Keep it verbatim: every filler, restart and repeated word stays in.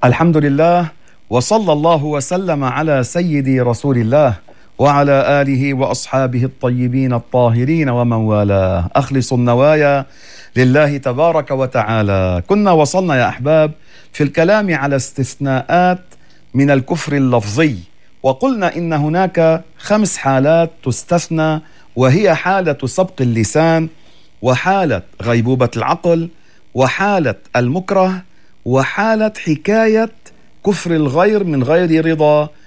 الحمد لله، وصلى الله وسلم على سيدي رسول الله وعلى آله وأصحابه الطيبين الطاهرين ومن والاه. أخلص النوايا لله تبارك وتعالى. كنا وصلنا يا أحباب في الكلام على استثناءات من الكفر اللفظي، وقلنا إن هناك خمس حالات تستثنى، وهي حالة سبق اللسان، وحالة غيبوبة العقل، وحالة المكره، وحالة حكاية كفر الغير من غير رضا